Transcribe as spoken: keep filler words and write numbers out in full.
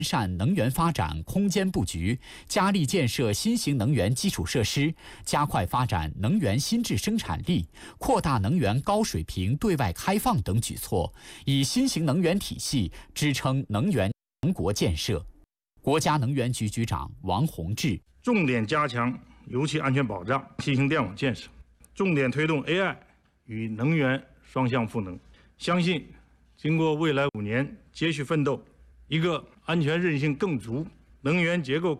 善能源发展空间布局，加力建设新型能源基础设施，加快发展能源新质生产力，扩大能源高水平对外开放等举措，以新型能源体系支撑能源强国建设。国家能源局局长王洪志重点加强油气安全保障、新型电网建设，重点推动 A I 与能源双向赋能。相信经过未来五年接续奋斗，一个安全韧性更足、能源结构